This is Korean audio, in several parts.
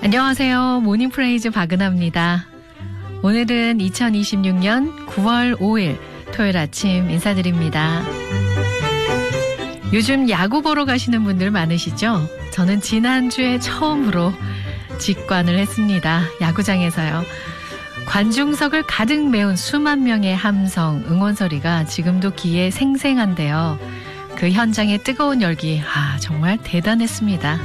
안녕하세요. 모닝프레이즈 박은하입니다. 오늘은 2026년 9월 5일 토요일 아침 인사드립니다. 요즘 야구 보러 가시는 분들 많으시죠? 저는 지난주에 처음으로 직관을 했습니다. 야구장에서요. 관중석을 가득 메운 수만 명의 함성, 응원 소리가 지금도 귀에 생생한데요. 그 현장의 뜨거운 열기, 정말 대단했습니다.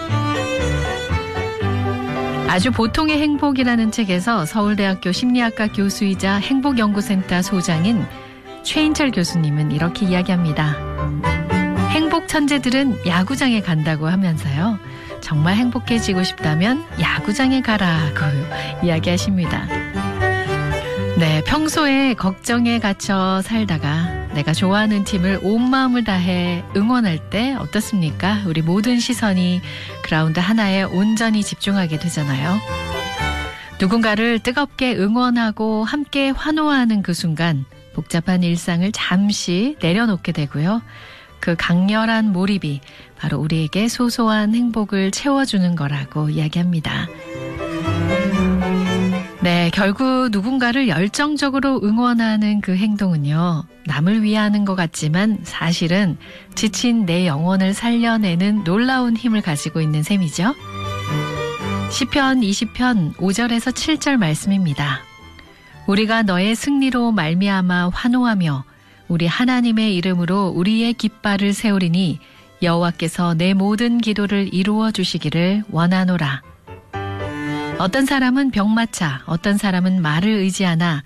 아주 보통의 행복이라는 책에서 서울대학교 심리학과 교수이자 행복연구센터 소장인 최인철 교수님은 이렇게 이야기합니다. 행복 천재들은 야구장에 간다고 하면서요. 정말 행복해지고 싶다면 야구장에 가라고 이야기하십니다. 네, 평소에 걱정에 갇혀 살다가 내가 좋아하는 팀을 온 마음을 다해 응원할 때 어떻습니까? 우리 모든 시선이 그라운드 하나에 온전히 집중하게 되잖아요. 누군가를 뜨겁게 응원하고 함께 환호하는 그 순간 복잡한 일상을 잠시 내려놓게 되고요. 그 강렬한 몰입이 바로 우리에게 소소한 행복을 채워주는 거라고 이야기합니다. 네, 결국 누군가를 열정적으로 응원하는 그 행동은요. 남을 위하는 것 같지만 사실은 지친 내 영혼을 살려내는 놀라운 힘을 가지고 있는 셈이죠. 시편 20편 5절에서 7절 말씀입니다. 우리가 너의 승리로 말미암아 환호하며 우리 하나님의 이름으로 우리의 깃발을 세우리니 여호와께서 내 모든 기도를 이루어 주시기를 원하노라. 어떤 사람은 병마차, 어떤 사람은 말을 의지하나